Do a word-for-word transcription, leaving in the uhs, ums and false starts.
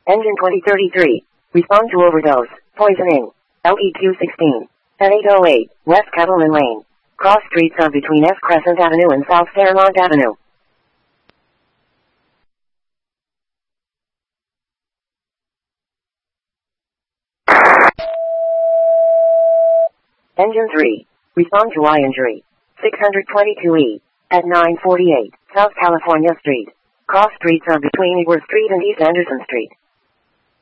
Engine twenty thirty-three. Respond to overdose. Poisoning. L E Q sixteen. At eight oh eight, West Cattleman Lane. Cross streets are between S Crescent Avenue and South Fairmont Avenue. Engine three. Respond to eye injury. six twenty-two E. At nine forty-eight, South California Street. Cross streets are between Ybor Street and East Anderson Street.